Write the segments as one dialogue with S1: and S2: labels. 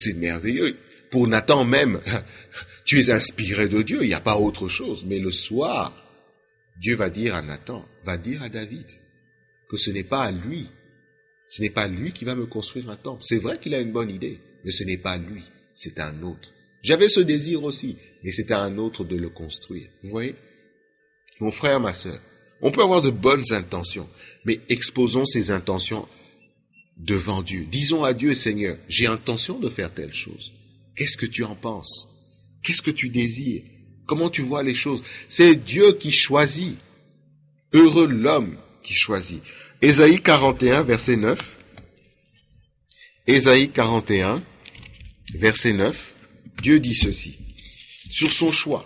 S1: c'est merveilleux. Pour Nathan même, tu es inspiré de Dieu, il n'y a pas autre chose. Mais le soir, Dieu va dire à Nathan, va dire à David, que ce n'est pas à lui. Ce n'est pas lui qui va me construire un temple. C'est vrai qu'il a une bonne idée, mais ce n'est pas lui, c'est un autre. J'avais ce désir aussi, mais c'est à un autre de le construire. Vous voyez? Mon frère, ma sœur, on peut avoir de bonnes intentions, mais exposons ces intentions devant Dieu. Disons à Dieu, Seigneur, j'ai intention de faire telle chose. Qu'est-ce que tu en penses? Qu'est-ce que tu désires? Comment tu vois les choses? C'est Dieu qui choisit. Heureux l'homme qui choisit. Ésaïe 41, verset 9. Ésaïe 41, verset 9. Dieu dit ceci, sur son choix.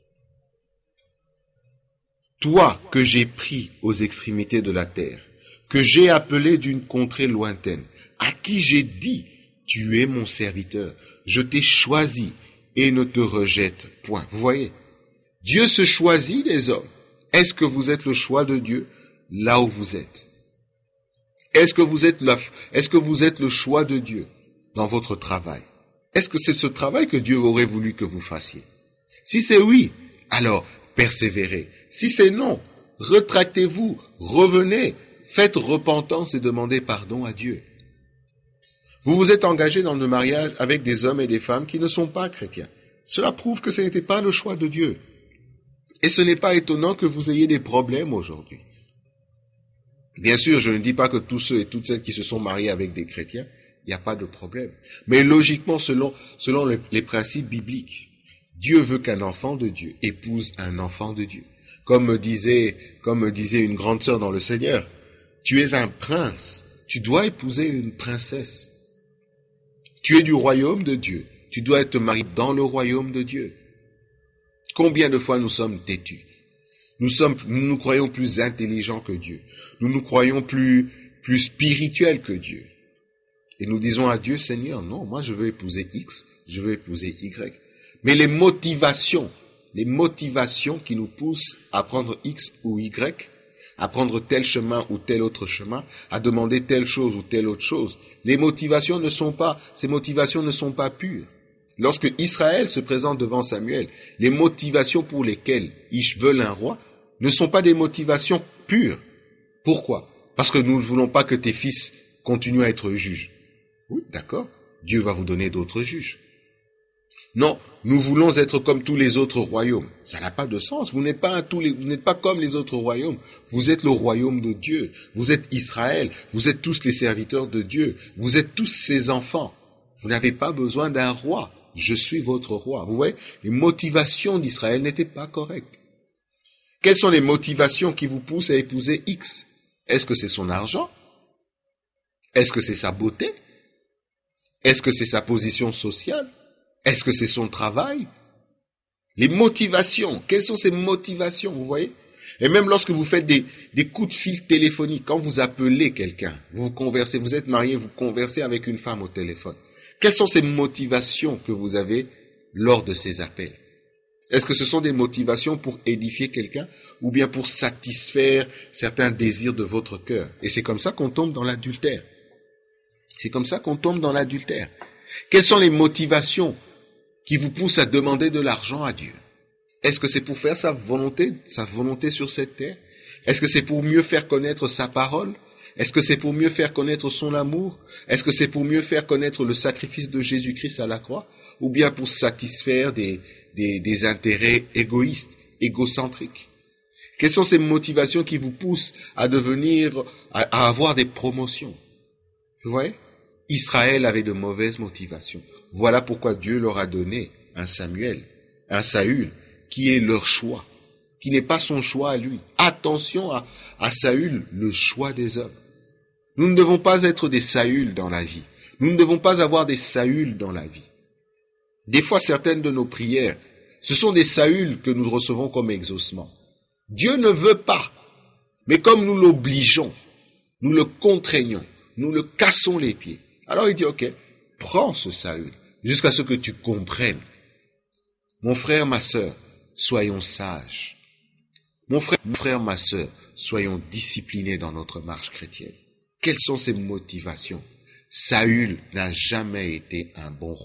S1: Toi que j'ai pris aux extrémités de la terre, que j'ai appelé d'une contrée lointaine, à qui j'ai dit, tu es mon serviteur, je t'ai choisi et ne te rejette point. Vous voyez, Dieu se choisit les hommes. Est-ce que vous êtes le choix de Dieu là où vous êtes? Est-ce que vous êtes le choix de Dieu dans votre travail? Est-ce que c'est ce travail que Dieu aurait voulu que vous fassiez? Si c'est oui, alors persévérez. Si c'est non, retractez-vous, revenez, faites repentance et demandez pardon à Dieu. Vous vous êtes engagé dans le mariage avec des hommes et des femmes qui ne sont pas chrétiens. Cela prouve que ce n'était pas le choix de Dieu. Et ce n'est pas étonnant que vous ayez des problèmes aujourd'hui. Bien sûr, je ne dis pas que tous ceux et toutes celles qui se sont mariés avec des chrétiens, il n'y a pas de problème. Mais logiquement, selon les principes bibliques, Dieu veut qu'un enfant de Dieu épouse un enfant de Dieu. Comme me disait une grande sœur dans le Seigneur, tu es un prince, tu dois épouser une princesse. Tu es du royaume de Dieu, tu dois être marié dans le royaume de Dieu. Combien de fois nous sommes têtus? Nous nous croyons plus intelligents que Dieu. Nous nous croyons plus spirituels que Dieu. Et nous disons à Dieu, Seigneur, non, moi je veux épouser X, je veux épouser Y. Mais les motivations qui nous poussent à prendre X ou Y, à prendre tel chemin ou tel autre chemin, à demander telle chose ou telle autre chose, ces motivations ne sont pas pures. Lorsque Israël se présente devant Samuel, les motivations pour lesquelles ils veulent un roi ne sont pas des motivations pures. Pourquoi? Parce que nous ne voulons pas que tes fils continuent à être juges. Oui, d'accord. Dieu va vous donner d'autres juges. Non, nous voulons être comme tous les autres royaumes. Ça n'a pas de sens. Vous n'êtes pas comme les autres royaumes. Vous êtes le royaume de Dieu. Vous êtes Israël. Vous êtes tous les serviteurs de Dieu. Vous êtes tous ses enfants. Vous n'avez pas besoin d'un roi. Je suis votre roi. Vous voyez, les motivations d'Israël n'étaient pas correctes. Quelles sont les motivations qui vous poussent à épouser X? Est-ce que c'est son argent? Est-ce que c'est sa beauté? Est-ce que c'est sa position sociale? Est-ce que c'est son travail? Les motivations, quelles sont ces motivations, vous voyez? Et même lorsque vous faites des coups de fil téléphoniques, quand vous appelez quelqu'un, vous conversez, vous êtes marié, vous conversez avec une femme au téléphone. Quelles sont ces motivations que vous avez lors de ces appels? Est-ce que ce sont des motivations pour édifier quelqu'un ou bien pour satisfaire certains désirs de votre cœur? Et c'est comme ça qu'on tombe dans l'adultère. C'est comme ça qu'on tombe dans l'adultère. Quelles sont les motivations qui vous poussent à demander de l'argent à Dieu? Est-ce que c'est pour faire sa volonté sur cette terre? Est-ce que c'est pour mieux faire connaître sa parole? Est-ce que c'est pour mieux faire connaître son amour? Est-ce que c'est pour mieux faire connaître le sacrifice de Jésus-Christ à la croix? Ou bien pour satisfaire des intérêts égoïstes, égocentriques? Quelles sont ces motivations qui vous poussent à à avoir des promotions? Vous voyez? Israël avait de mauvaises motivations. Voilà pourquoi Dieu leur a donné un Saül, qui est leur choix, qui n'est pas son choix à lui. Attention à Saül, le choix des hommes. Nous ne devons pas être des Saül dans la vie. Nous ne devons pas avoir des Saül dans la vie. Des fois, certaines de nos prières, ce sont des Saül que nous recevons comme exaucement. Dieu ne veut pas, mais comme nous l'obligeons, nous le contraignons, nous le cassons les pieds. Alors il dit, ok, prends ce Saül, jusqu'à ce que tu comprennes. Mon frère, ma sœur, soyons sages. Mon frère, ma sœur, soyons disciplinés dans notre marche chrétienne. Quelles sont ces motivations? Saül n'a jamais été un bon roi.